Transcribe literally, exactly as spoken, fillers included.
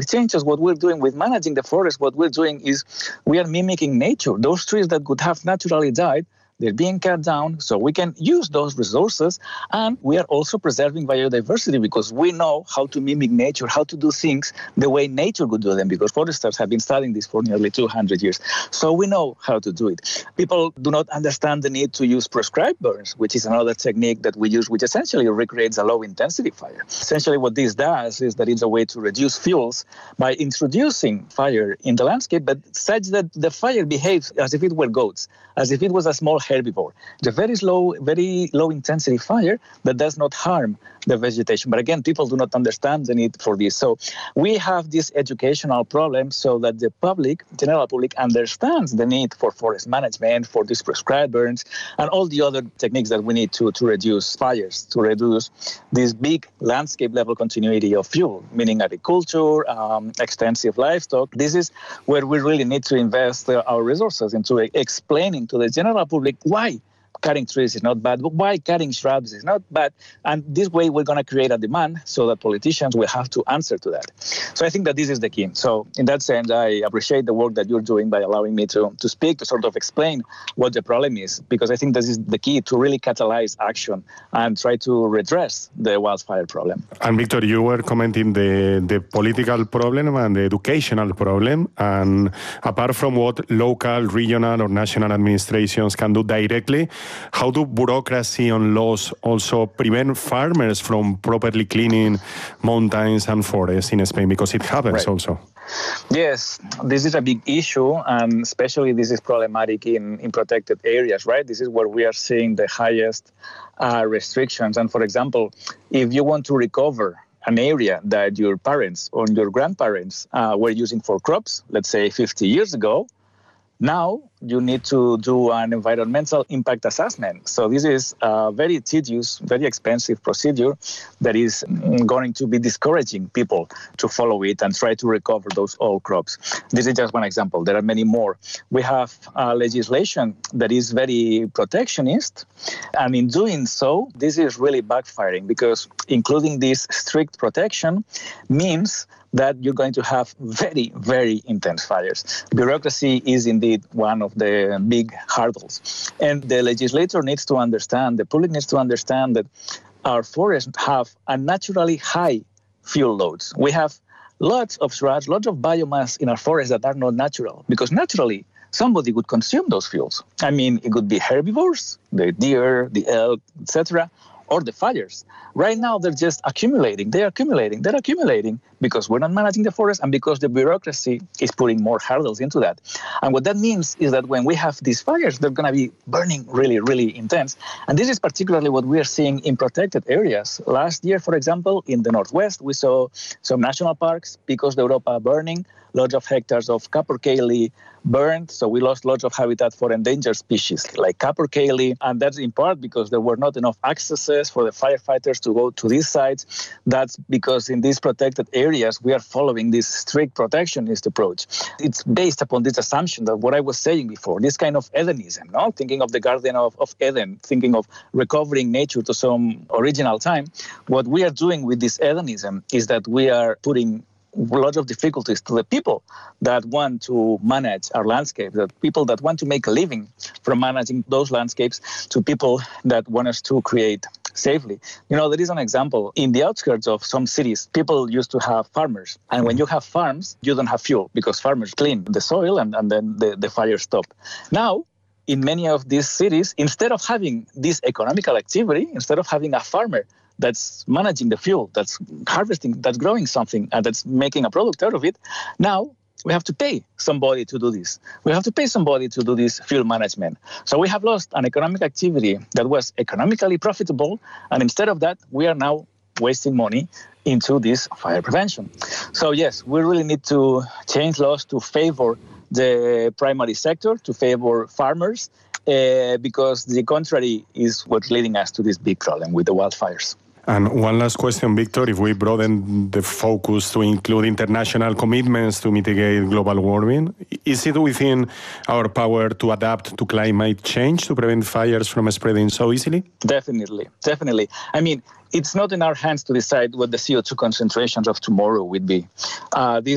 changes, what we're doing with managing the forest, what we're doing is we are mimicking nature. Those trees that could have naturally died, they're being cut down, so we can use those resources, and we are also preserving biodiversity because we know how to mimic nature, how to do things the way nature would do them, because foresters have been studying this for nearly two hundred years. So we know how to do it. People do not understand the need to use prescribed burns, which is another technique that we use, which essentially recreates a low-intensity fire. Essentially what this does is that it's a way to reduce fuels by introducing fire in the landscape, but such that the fire behaves as if it were goats, as if it was a small herbivore. It's a very slow, very low intensity fire that does not harm the vegetation. But again, people do not understand the need for this. So we have this educational problem so that the public, general public, understands the need for forest management, for these prescribed burns, and all the other techniques that we need to, to reduce fires, to reduce this big landscape level continuity of fuel, meaning agriculture, um, extensive livestock. This is where we really need to invest uh, our resources into explaining to the general public why cutting trees is not bad, but why cutting shrubs is not bad. And this way we're going to create a demand so that politicians will have to answer to that. So I think that this is the key. So in that sense, I appreciate the work that you're doing by allowing me to, to speak, to sort of explain what the problem is, because I think this is the key to really catalyze action and try to redress the wildfire problem. And Victor, you were commenting the, the political problem and the educational problem. And apart from what local, regional or national administrations can do directly, how do bureaucracy and laws also prevent farmers from properly cleaning mountains and forests in Spain? Because it happens right. also. Yes, this is a big issue, and especially this is problematic in, in protected areas, right? This is where we are seeing the highest uh, restrictions. And for example, if you want to recover an area that your parents or your grandparents uh, were using for crops, let's say fifty years ago, now you need to do an environmental impact assessment. So this is a very tedious, very expensive procedure that is going to be discouraging people to follow it and try to recover those old crops. This is just one example. There are many more. We have uh, legislation that is very protectionist, and in doing so, this is really backfiring because including this strict protection means that you're going to have very, very intense fires. Bureaucracy is indeed one of the big hurdles. And the legislator needs to understand, the public needs to understand that our forests have a naturally high fuel loads. We have lots of shrubs, lots of biomass in our forests that are not natural, because naturally somebody would consume those fuels. I mean, it could be herbivores, the deer, the elk, et cetera, or the fires. Right now, they're just accumulating. They're accumulating. They're accumulating because we're not managing the forest and because the bureaucracy is putting more hurdles into that. And what that means is that when we have these fires, they're going to be burning really, really intense. And this is particularly what we are seeing in protected areas. Last year, for example, in the Northwest, we saw some national parks, Picos de Europa, burning, lots of hectares of capercaillie burned, so we lost lots of habitat for endangered species like capercaillie, and that's in part because there were not enough accesses for the firefighters to go to these sites. That's because in these protected areas, we are following this strict protectionist approach. It's based upon this assumption that what I was saying before, this kind of Edenism, no? Thinking of the Garden of, of Eden, thinking of recovering nature to some original time. What we are doing with this Edenism is that we are putting lots of difficulties to the people that want to manage our landscape, the people that want to make a living from managing those landscapes, to people that want us to create safely. You know, there is an example. In the outskirts of some cities, people used to have farmers. And when you have farms, you don't have fuel because farmers clean the soil and, and then the, the fires stop. Now, in many of these cities, instead of having this economical activity, instead of having a farmer that's managing the fuel, that's harvesting, that's growing something, and that's making a product out of it, now we have to pay somebody to do this. We have to pay somebody to do this fuel management. So we have lost an economic activity that was economically profitable, and instead of that, we are now wasting money into this fire prevention. So yes, we really need to change laws to favor the primary sector, to favor farmers, uh, because the contrary is what's leading us to this big problem with the wildfires. And one last question, Victor, if we broaden the focus to include international commitments to mitigate global warming, is it within our power to adapt to climate change to prevent fires from spreading so easily? Definitely, definitely. I mean, it's not in our hands to decide what the C O two concentrations of tomorrow would be. Uh, this